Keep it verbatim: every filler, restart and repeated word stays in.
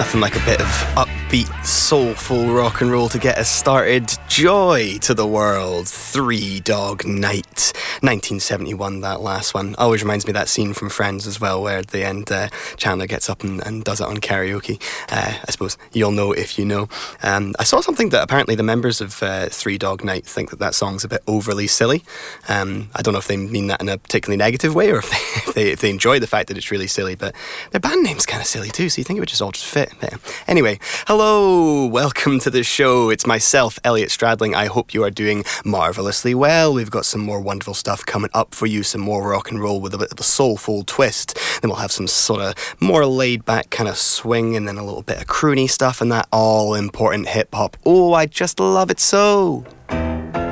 Nothing like a bit of upbeat, soulful rock and roll to get us started. Joy to the World, Three Dog Night. nineteen seventy-one, that last one. Always reminds me of that scene from Friends as well, where at the end uh, Chandler gets up and, and does it on karaoke. Uh, I suppose you'll know if you know. Um, I saw something that apparently the members of uh, Three Dog Night think that that song's a bit overly silly. Um, I don't know if they mean that in a particularly negative way, or if they, if they, if they enjoy the fact that it's really silly, but their band name's kind of silly too, so you think it would just all just fit. But anyway, hello, welcome to the show. It's myself, Elliot Stradling. I hope you are doing marvellously well. We've got some more wonderful stuff coming up for you, some more rock and roll with a bit of a soulful twist. Then we'll have some sort of more laid back kind of swing, and then a little bit of croony stuff and that all important hip hop. Oh, I just love it so.